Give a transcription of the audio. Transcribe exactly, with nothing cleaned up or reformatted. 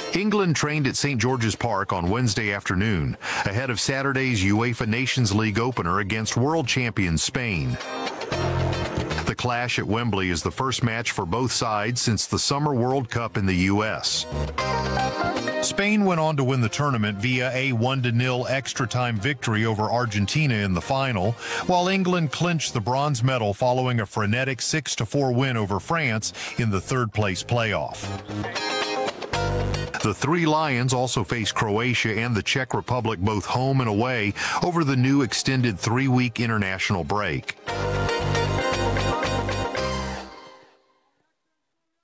England trained at Saint George's Park on Wednesday afternoon, ahead of Saturday's UEFA Nations League opener against world champion Spain. The clash at Wembley is the first match for both sides since the Summer World Cup in the U S Spain went on to win the tournament via a one to nil extra-time victory over Argentina in the final, while England clinched the bronze medal following a frenetic six to four win over France in the third-place playoff. The Three Lions also face Croatia and the Czech Republic both home and away over the new extended three-week international break.